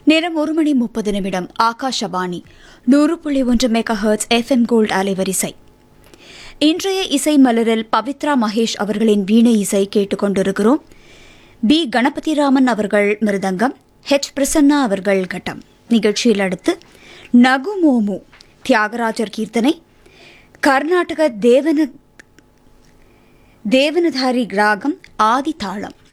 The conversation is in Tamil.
நேரம் 1:30 ஆகாஷவாணி 100.1 மெகாஹெர்ட்ஸ் எஃப்எம் கோல்ட் அலைவரிசை. இன்றைய இசை மலரில் பவித்ரா மகேஷ் அவர்களின் வீணை இசை கேட்டுக்கொண்டிருக்கிறோம். பி கணபதிராமன் அவர்கள் மிருதங்கம், ஹெச் பிரசன்னா அவர்கள் கட்டம். நிகழ்ச்சியில் அடுத்து நகுமோமு தியாகராஜர் கீர்த்தனை, கர்நாடக தேவனதாரி ராகம் ஆதி தாளம்.